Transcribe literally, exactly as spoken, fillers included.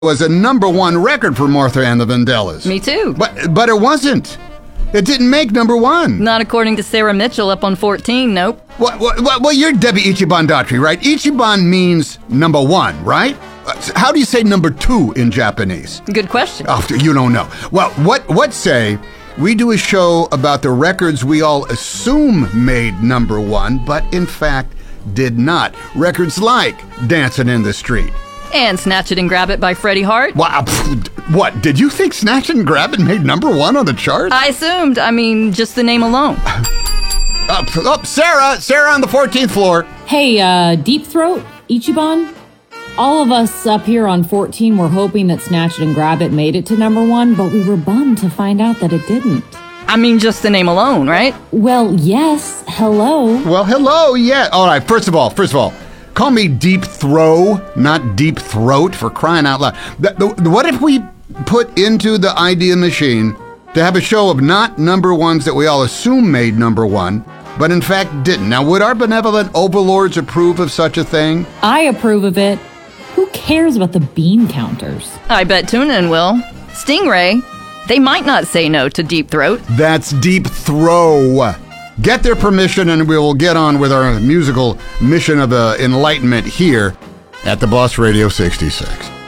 was a number one record for Martha and the Vandellas. Me too. But but it wasn't. It didn't make number one. Not according to Sarah Mitchell up on fourteen, nope. Well, well, well you're Debbie Ichiban Datri, right? Ichiban means number one, right? How do you say number two in Japanese? Good question. Oh, you don't know. Well, what what say we do a show about the records we all assume made number one, but in fact did not. Records like Dancing in the Street. And Snatch It and Grab It by Freddie Hart. Wow, what, did you think Snatch It and Grab It made number one on the chart? I assumed, I mean, just the name alone. Up, up, Sarah, Sarah on the fourteenth floor. Hey, uh, Deep Throat, Ichiban? All of us up here on fourteen were hoping that Snatch It and Grab It made it to number one, but we were bummed to find out that it didn't. I mean, just the name alone, right? Well, yes, hello. Well, hello, yeah. All right, first of all, first of all, call me Deep Throw, not Deep Throat, for crying out loud. The, the, what if we put into the idea machine to have a show of not number ones that we all assume made number one, but in fact didn't? Now, would our benevolent overlords approve of such a thing? I approve of it. Who cares about the bean counters? I bet TuneIn will. Stingray, they might not say no to Deep Throat. That's Deep Throw. Get their permission and we will get on with our musical mission of uh, enlightenment here at the Boss Radio sixty-six.